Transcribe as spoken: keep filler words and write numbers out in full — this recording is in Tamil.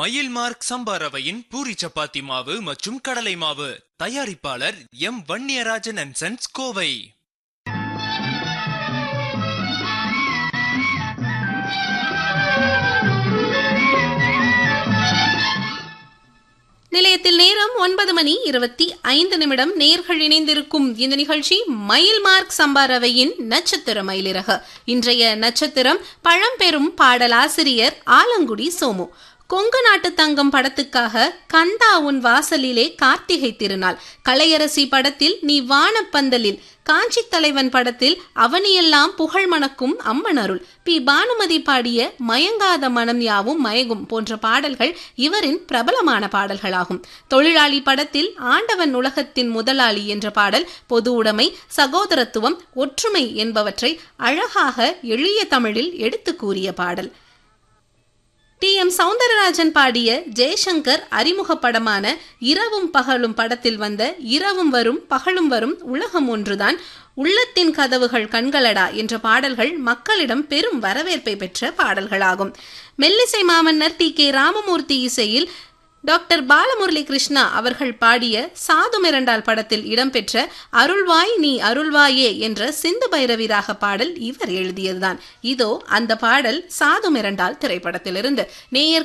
மயில் மார்க் சம்பா ரவையின் பூரி சப்பாத்தி மாவு மற்றும் கடலை மாவு. தயாரிப்பாளர் M Vanniyarajan and sons, Kovai. நிலையத்தில் நேரம் ஒன்பது மணி இருபத்தி ஐந்து நிமிடம். நேர்கள் இணைந்திருக்கும் இந்த நிகழ்ச்சி மயில் மார்க் சம்பா ரவையின் நட்சத்திர மயிலிறகு. இன்றைய நட்சத்திரம் பழம்பெரும் பாடலாசிரியர் ஆலங்குடி சோமு. கொங்கு நாட்டு தங்கம் படத்துக்காக கந்தா உன் வாசலிலே கார்த்திகை திருநாள், கலையரசி படத்தில் நீ வானப்பந்தலில், காஞ்சி தலைவன் படத்தில் அவனியெல்லாம் புகழ் மணக்கும் அம்மன் அருள், பி பானுமதி பாடிய மயங்காத மனம் யாவும் மயங்கும் போன்ற பாடல்கள் இவரின் பிரபலமான பாடல்களாகும். தொழிலாளி படத்தில் ஆண்டவன் உலகத்தின் முதலாளி என்ற பாடல் பொது உடைமை, சகோதரத்துவம், ஒற்றுமை என்பவற்றை அழகாக எளிய தமிழில் எடுத்து கூறிய பாடல். டி எம் சௌந்தரராஜன் பாடிய ஜெய்சங்கர் அறிமுக படமான இரவும் பகலும் படத்தில் வந்த இரவும் வரும் பகலும் வரும் உலகம் ஒன்றுதான், உள்ளத்தின் கதவுகள் கண்களடா என்ற பாடல்கள் மக்களிடம் பெரும் வரவேற்பை பெற்ற பாடல்களாகும். மெல்லிசை மாமன்னர் டி கே ராமமூர்த்தி இசையில் டாக்டர் பாலமுரளி கிருஷ்ணா அவர்கள் பாடிய சாது மிரண்டால் படத்தில் இடம்பெற்ற அருள்வாய் நீ அருள்வாயே என்ற சிந்து பைரவி ராக பாடல் இவர் எழுதியதுதான். இதோ அந்த பாடல் சாது மிரண்டால் திரைப்படத்திலிருந்து. நேயர்